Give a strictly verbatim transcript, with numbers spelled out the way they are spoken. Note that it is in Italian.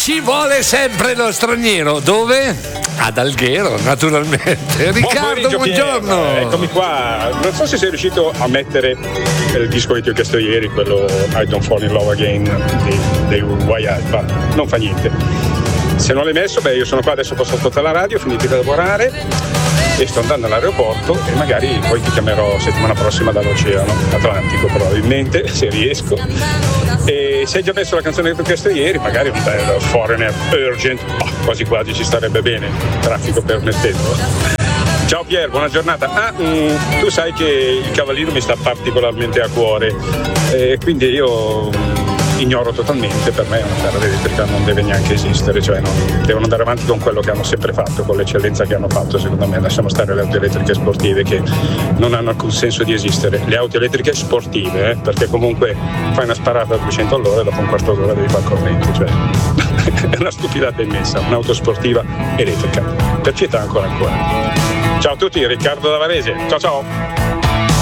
ci vuole sempre lo straniero. Dove? Ad Alghero, naturalmente. Riccardo, buongiorno. Pierre, eccomi qua. Non so se sei riuscito a mettere il disco che ti ho chiesto ieri, quello I Don't Fall in Love Again dei, dei Wyatt, ma non fa niente. Se non l'hai messo, beh, io sono qua adesso passato dalla radio, ho finito di lavorare e sto andando all'aeroporto e magari poi ti chiamerò settimana prossima dall'Oceano Atlantico, probabilmente, se riesco. E se hai già messo la canzone che ti ho chiesto ieri, magari un bel Foreigner Urgent, oh, quasi quasi ci starebbe bene, traffico permettendo. Ciao Pier, buona giornata. Ah, mh, tu sai che il Cavallino mi sta particolarmente a cuore, e quindi io mh, ignoro totalmente, per me una terra elettrica non deve neanche esistere, cioè non, devono andare avanti con quello che hanno sempre fatto, con l'eccellenza che hanno fatto. Secondo me lasciamo stare le auto elettriche sportive che non hanno alcun senso di esistere. Le auto elettriche sportive, eh, perché comunque fai una sparata a duecento all'ora e dopo un quarto d'ora devi fare corrente, cioè è una stupidata immensa, un'auto sportiva elettrica. Per pietà ancora ancora. Ciao a tutti, Riccardo da Varese. Ciao ciao.